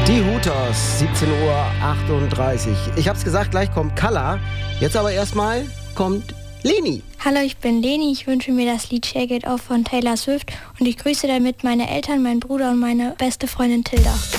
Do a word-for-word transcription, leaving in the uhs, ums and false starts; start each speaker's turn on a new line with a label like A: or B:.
A: Die Hooters, siebzehn Uhr achtunddreißig. Ich hab's gesagt, gleich kommt Kalla. Jetzt aber erstmal kommt Leni.
B: Hallo, ich bin Leni. Ich wünsche mir das Lied Shake It Off von Taylor Swift und ich grüße damit meine Eltern, meinen Bruder und meine beste Freundin Tilda.